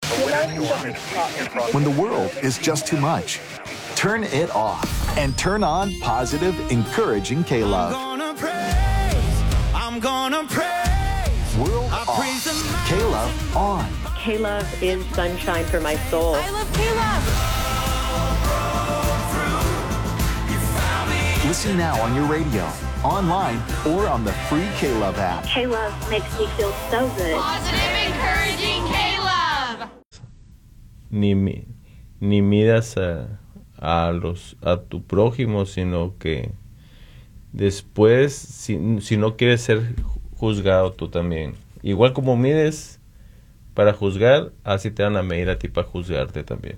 When the world is just too much, turn it off and turn on positive, encouraging K-Love. I'm gonna praise. World off, K-Love on. K-Love is sunshine for my soul. I love K-Love. Listen now on your radio, online, or on the free K-Love app. K-Love makes me feel so good. Positive, encouraging K-Love. Ni midas a tu prójimo, sino que después, si no quieres ser juzgado tú también. Igual como mides para juzgar, así te van a medir a ti para juzgarte también.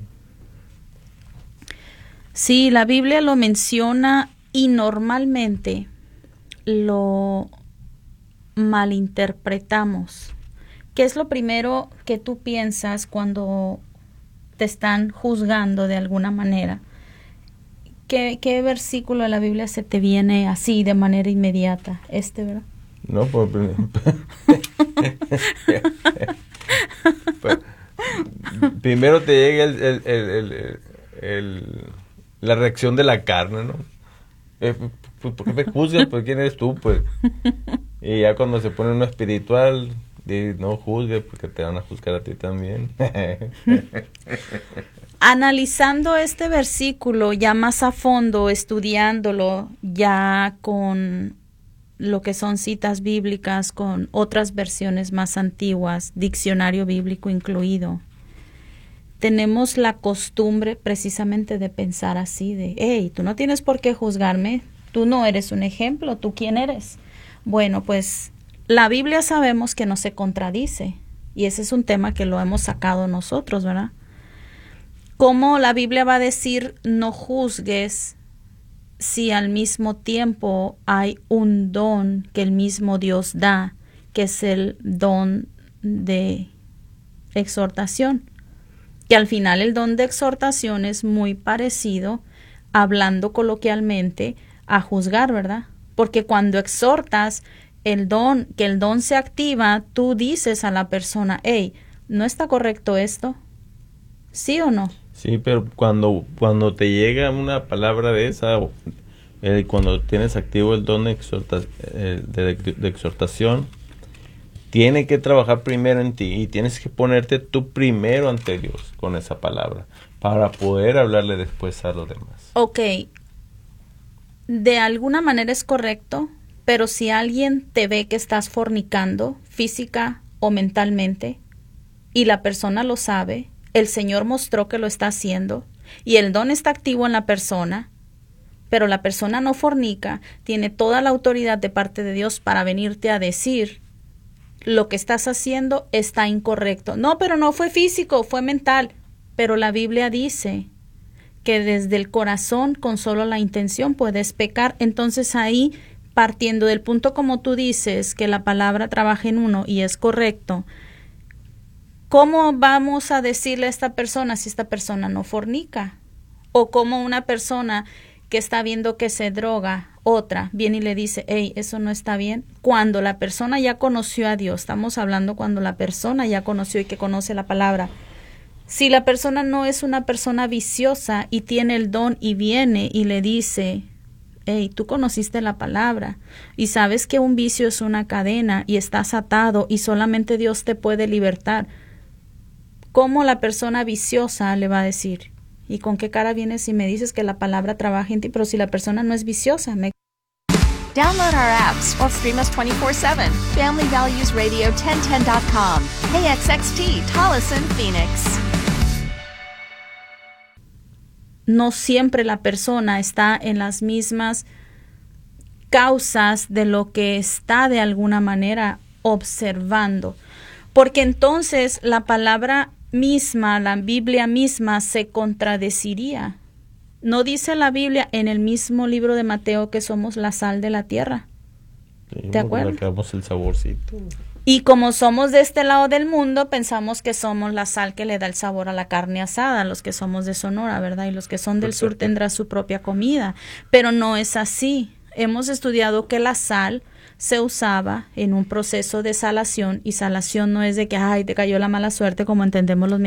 Sí, la Biblia lo menciona y normalmente lo malinterpretamos. ¿Qué es lo primero que tú piensas cuando te están juzgando de alguna manera? ¿Qué versículo de la Biblia se te viene así de manera inmediata? ¿Verdad? No, pues primero te llega la reacción de la carne, ¿no? ¿Por qué me juzgas? ¿Por quién eres tú? Pues. Y ya cuando se pone uno espiritual, no juzgues porque te van a juzgar a ti también. Analizando este versículo ya más a fondo, estudiándolo ya con lo que son citas bíblicas, con otras versiones más antiguas, diccionario bíblico incluido, tenemos la costumbre precisamente de pensar así, de, hey, tú no tienes por qué juzgarme, tú no eres un ejemplo, ¿tú quién eres? Bueno, pues la Biblia sabemos que no se contradice, y ese es un tema que lo hemos sacado nosotros, ¿verdad? ¿Cómo la Biblia va a decir no juzgues si al mismo tiempo hay un don que el mismo Dios da, que es el don de exhortación? Que al final el don de exhortación es muy parecido, hablando coloquialmente, a juzgar, ¿verdad? Porque cuando exhortas, que el don se activa, tú dices a la persona, hey, ¿no está correcto esto? ¿Sí o no? Sí, pero cuando te llega una palabra de esa, cuando tienes activo el don de exhortación, tiene que trabajar primero en ti y tienes que ponerte tú primero ante Dios con esa palabra para poder hablarle después a los demás. Ok, de alguna manera es correcto, pero si alguien te ve que estás fornicando física o mentalmente y la persona lo sabe, el Señor mostró que lo está haciendo y el don está activo en la persona, pero la persona no fornica, tiene toda la autoridad de parte de Dios para venirte a decir, lo que estás haciendo está incorrecto. No, pero no fue físico, fue mental. Pero la Biblia dice que desde el corazón, con solo la intención, puedes pecar. Entonces ahí, partiendo del punto como tú dices, que la palabra trabaja en uno y es correcto, ¿cómo vamos a decirle a esta persona si esta persona no fornica? O como una persona que está viendo que se droga, otra viene y le dice, hey, eso no está bien. Cuando la persona ya conoció a Dios, estamos hablando cuando la persona ya conoció y que conoce la palabra. Si la persona no es una persona viciosa y tiene el don y viene y le dice, hey, tú conociste la palabra y sabes que un vicio es una cadena y estás atado y solamente Dios te puede libertar, ¿cómo la persona viciosa le va a decir? ¿Y con qué cara vienes si me dices que la palabra trabaja en ti? Pero si la persona no es viciosa. Download our apps or stream us 24/7. FamilyValuesRadio1010.com. KXXT, Tolleson, Phoenix. No siempre la persona está en las mismas causas de lo que está de alguna manera observando. Porque entonces la palabra misma, la Biblia misma se contradeciría. ¿No dice la Biblia en el mismo libro de Mateo que somos la sal de la tierra? Sí, ¿De acuerdo? Le damos el saborcito. Y como somos de este lado del mundo, pensamos que somos la sal que le da el sabor a la carne asada, los que somos de Sonora, ¿verdad? Y los que son del sur tendrán su propia comida. Pero no es así. Hemos estudiado que la sal se usaba en un proceso de salación, y salación no es de que, ay, te cayó la mala suerte como entendemos los mexicanos.